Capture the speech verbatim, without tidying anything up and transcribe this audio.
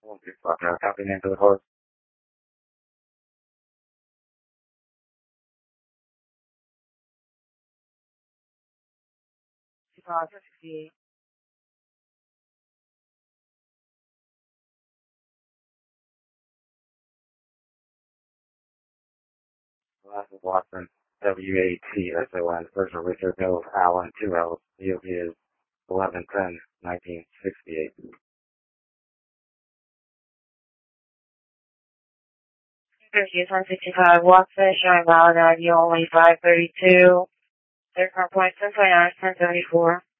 one two five nine, copy name for the horse. five sixty-eight. Last is Watson, W A T S O N, first of Richard Hill, Allen, two L's, D O P is eleven ten nineteen sixty-eight. Fifty one sixty-five Watson, showing valid I D only five thirty-two. Third car point, ten twenty-nine, ten seventy-four.